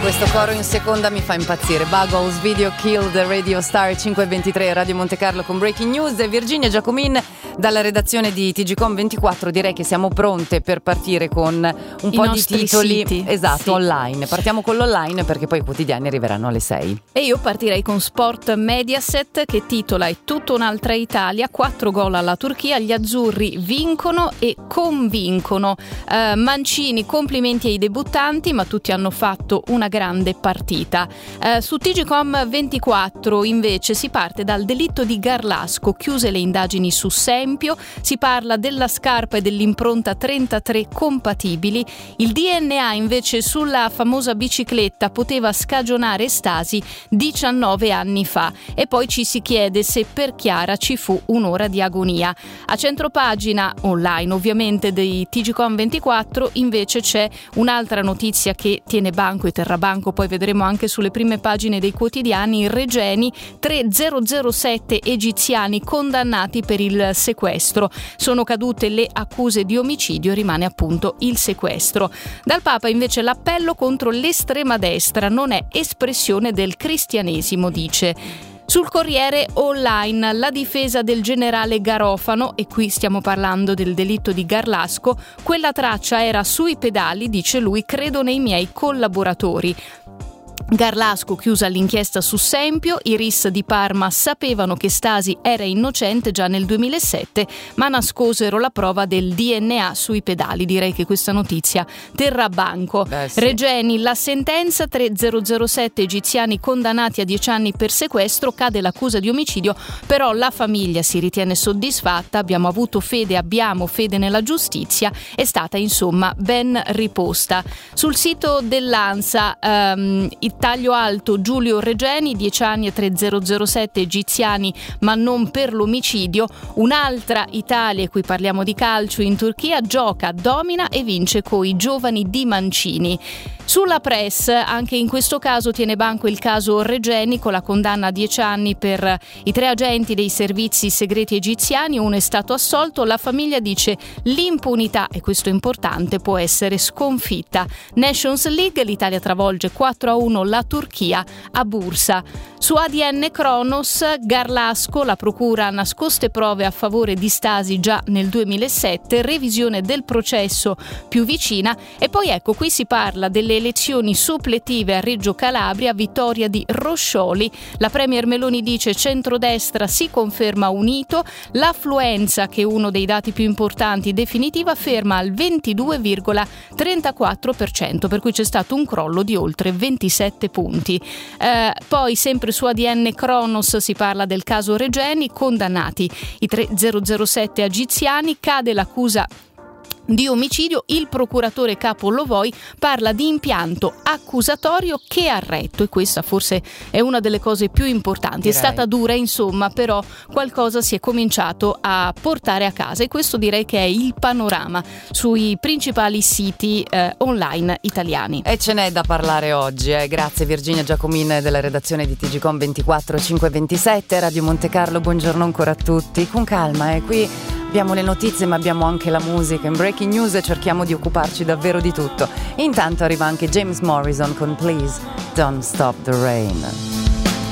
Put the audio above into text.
Questo coro in seconda mi fa impazzire. Buggles, Video Kill the Radio Star 523 Radio Monte Carlo con Breaking News. E Virginia Giacomin dalla redazione di TGcom 24. Direi che siamo pronte per partire con un po' di titoli siti. Esatto, sì. Online. Partiamo con l'online perché poi i quotidiani arriveranno alle 6. E io partirei con Sport Mediaset che titola "È tutta un'altra Italia, 4 gol alla Turchia, gli azzurri vincono e convincono". Mancini, complimenti ai debuttanti, ma tutti hanno fatto una grande partita. Su TGcom 24 invece si parte dal delitto di Garlasco, chiuse le indagini su Sempio, si parla della scarpa e dell'impronta 33 compatibili. Il DNA invece sulla famosa bicicletta poteva scagionare stasi 19 anni fa, e poi ci si chiede se per Chiara ci fu un'ora di agonia. A centropagina online ovviamente dei TGcom 24 invece c'è un'altra notizia che tiene banco e terrà banco, poi vedremo anche sulle prime pagine dei quotidiani. Regeni, 3007 egiziani condannati per il sequestro. Sono cadute le accuse di omicidio, rimane appunto il sequestro. Dal Papa invece l'appello contro l'estrema destra non è espressione del cristianesimo, dice. Sul Corriere Online la difesa del generale Garofano, e qui stiamo parlando del delitto di Garlasco, quella traccia era sui pedali, dice lui, credo nei miei collaboratori. Garlasco chiusa l'inchiesta su Sempio, i RIS di Parma sapevano che Stasi era innocente già nel 2007, ma nascosero la prova del DNA sui pedali. Direi che questa notizia terrà banco. Sì. Regeni, la sentenza, 3007 egiziani condannati a 10 anni per sequestro, cade l'accusa di omicidio, però la famiglia si ritiene soddisfatta, abbiamo fede nella giustizia, è stata insomma ben riposta. Sul sito dell'ANSA il taglio alto Giulio Regeni, 10 anni e 3007 egiziani, ma non per l'omicidio. Un'altra Italia, qui parliamo di calcio, in Turchia gioca, domina e vince coi giovani di Mancini. Sulla Press, anche in questo caso tiene banco il caso Regeni, con la condanna a 10 anni per i 3 agenti dei servizi segreti egiziani, uno è stato assolto. La famiglia dice l'impunità, e questo è importante, può essere sconfitta. Nations League, l'Italia travolge 4-1 la Turchia a Bursa. Su ADN Kronos, Garlasco, la procura ha nascoste prove a favore di Stasi già nel 2007, revisione del processo più vicina. E poi ecco, qui si parla delle elezioni suppletive a Reggio Calabria, vittoria di Roscioli. La premier Meloni dice centrodestra si conferma unito, l'affluenza, che è uno dei dati più importanti, definitiva, ferma al 22,34%, per cui c'è stato un crollo di oltre 27 punti. Poi sempre su ADN Kronos si parla del caso Regeni, condannati i 3007 egiziani, cade l'accusa di omicidio, il procuratore capo Lovoi parla di impianto accusatorio che ha retto, e questa forse è una delle cose più importanti. Direi. È stata dura insomma, però qualcosa si è cominciato a portare a casa, e questo direi che è il panorama sui principali siti online italiani. E ce n'è da parlare oggi, Grazie Virginia Giacomin della redazione di TGcom 24 527 Radio Monte Carlo. Buongiorno ancora a tutti. Con calma, qui abbiamo le notizie ma abbiamo anche la musica in Breaking News e cerchiamo di occuparci davvero di tutto. Intanto arriva anche James Morrison con Please Don't Stop the Rain.